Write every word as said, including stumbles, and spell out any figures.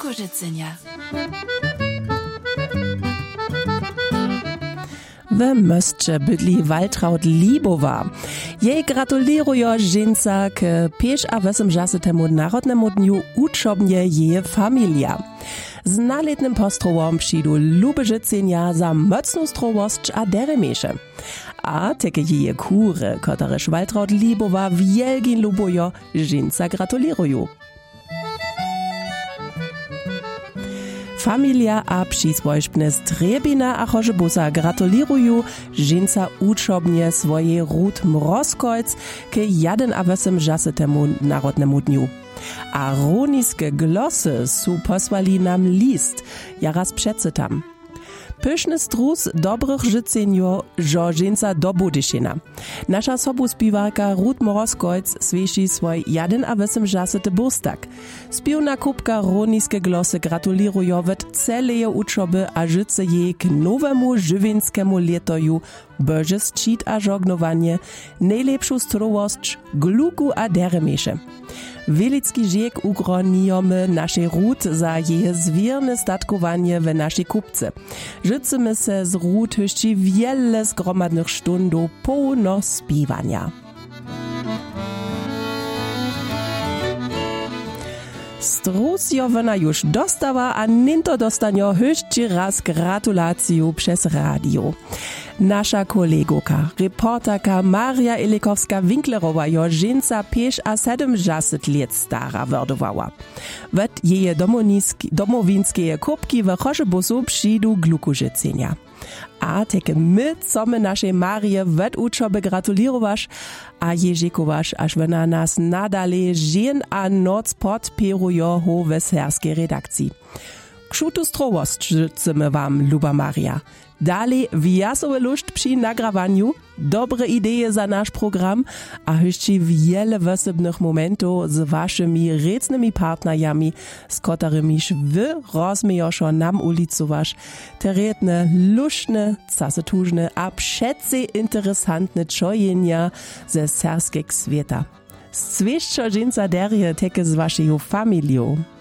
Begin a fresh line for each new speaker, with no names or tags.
Glukożycenia.
W mostce bydli Waltraud Libowa. Jej gratulirujo żeńca k pięć a ośmdziesiątemu Narodnemu dniu uczobnie jej familia. Z naletnym postrowom przyjdu lubeżycenia za mocną strowość a deremesze. A teke jej kury, kotareż Waltraud Libowa wielgin lubujo, żeńca gratuliruju. Familia a przysłojszpne z Trebina a Chorzebusa gratuliruju żeńca uczobnie swojej Ruth Mrozkojc k ośmdziesiątemu Narodnemu dniu. A roniske glosy su posłali nam list, ja raz przeczytam. Pyszny strus dobrych życzenio, żo żeńca do budyszina. Nasza sobuspiwarka Ruth Mrozkojc swieši swój ośmdziesiąty burstak. Spiewna kubka roniske glosy gratulirujo wet celeje uczoby a życe jej k nowemu żywienskemu letoju, boże szczyt a żognowanie, najlepszą strowość, gluku a deremesze. Wielicki žiek ugronijome naszej Ruth za jej zwierne statkowanie w naszej kupce. Życzymy se z Ruth jeszcze wiele zgromadnych stundów pełno spiwania. Strus jo wona już dostała, a ninto dostanio jeszcze raz gratulaciju przez radio. Nasza kolegoka, reporterka Maria Elikowska-Winklerowa jo żeńca pięć a siedemdziesiąt lat stara wordowała. Wet jeje domowinskie kubki w Chorzebusu przyjdu glukożycenia. A teke my, co my naszej Marie wet uczoby gratulirowasz, a jeżikowasz, aż wona nas nadale żen a noc podpierujo ho w serskiej redakcji. Kšutu strowost życzymy wam, luba Maria. Dalej wiasowe lust przy nagrawaniu, dobre idee za nasz program, a jeszcze wiele wosebnych momentów z waszymi recnymi partnerjami, z kotarymiż wy rozmiejoszą nam ulicowasz, teretne, luszne, casetużne, a przece interesantne czojenia ze serskich świata. Zwieśćo żeńca derje teke z waszego familią.